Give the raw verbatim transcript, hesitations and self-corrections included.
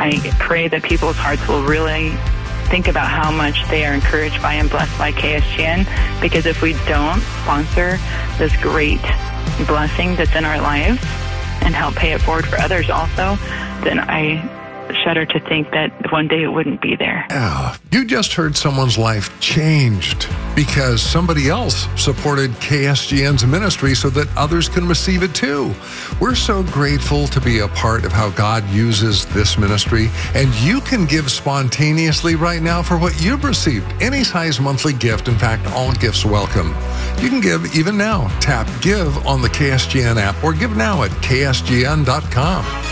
I pray that people's hearts will really think about how much they are encouraged by and blessed by K S G N, because if we don't sponsor this great blessing that's in our lives and help pay it forward for others also, then I shudder to think that one day it wouldn't be there. Yeah, you just heard someone's life changed because somebody else supported K S G N's ministry so that others can receive it too. We're so grateful to be a part of how God uses this ministry, and you can give spontaneously right now for what you've received. Any size monthly gift, in fact, all gifts welcome. You can give even now. Tap Give on the K S G N app or give now at K S G N dot com.